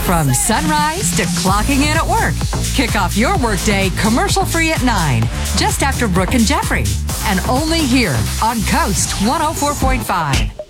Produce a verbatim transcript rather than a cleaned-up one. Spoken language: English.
From sunrise to clocking in at work. Kick off your workday commercial-free at nine, just after Brooke and Jeffrey. And only here on Coast one oh four point five.